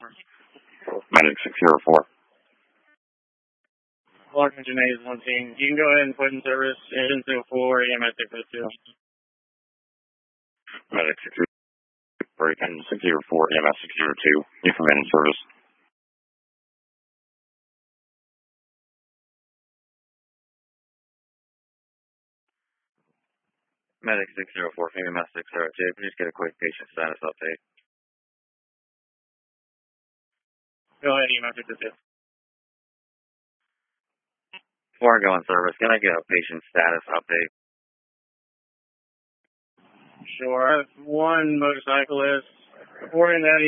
Medic 604. Clark Engine A is 1 team. You can go ahead and put in service Engine 04, EMS 602. Medic 602. Break Engine 604, EMS 602. You come in service. Medic 604, EMS 602. Please get a quick patient status update. Go ahead, EMS 602. Before I go in service, can I get a patient status update? Sure. I have one motorcyclist reporting that